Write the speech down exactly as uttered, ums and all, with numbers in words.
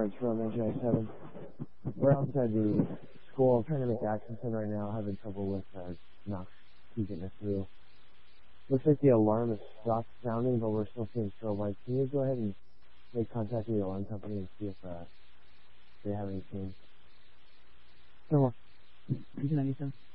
Barnes from N J I seven. We're outside the school. I'm trying to make access in right now. Having trouble with uh, not keeping it through. Looks like the alarm has stopped sounding, but we're still seeing strobe lights. Can you go ahead and make contact with the alarm company and see if uh, they have anything? Sure. Region ninety-seven.